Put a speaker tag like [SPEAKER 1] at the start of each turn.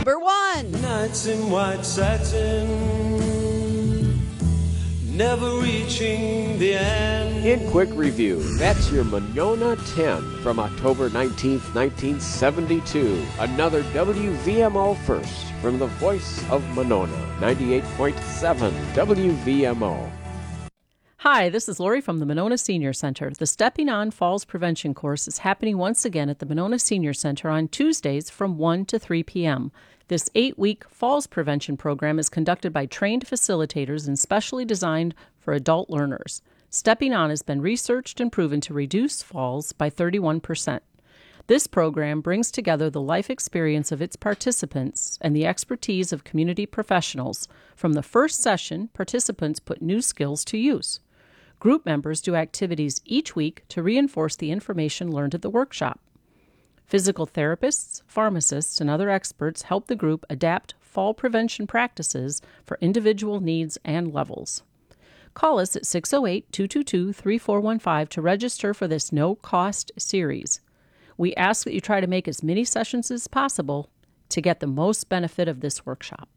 [SPEAKER 1] Number 1.
[SPEAKER 2] Nights in white satin, never reaching the end.
[SPEAKER 3] In quick review, that's your Monona 10 from October 19th, 1972. Another WVMO first from the voice of Monona, 98.7 WVMO.
[SPEAKER 4] Hi, this is Lori from the Monona Senior Center. The Stepping On Falls Prevention course is happening once again at the Monona Senior Center on Tuesdays from 1 to 3 p.m. This 8-week falls prevention program is conducted by trained facilitators and specially designed for adult learners. Stepping On has been researched and proven to reduce falls by 31%. This program brings together the life experience of its participants and the expertise of community professionals. From the first session, participants put new skills to use. Group members do activities each week to reinforce the information learned at the workshop. Physical therapists, pharmacists, and other experts help the group adapt fall prevention practices for individual needs and levels. Call us at 608-222-3415 to register for this no-cost series. We ask that you try to make as many sessions as possible to get the most benefit of this workshop.